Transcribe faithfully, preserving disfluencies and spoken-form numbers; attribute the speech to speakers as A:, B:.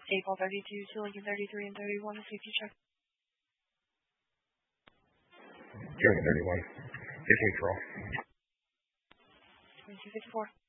A: April thirty-two to Lincoln thirty-three and thirty-one, a safety check.
B: Lincoln thirty-one. fifteen for all.
A: twenty-two fifty-four.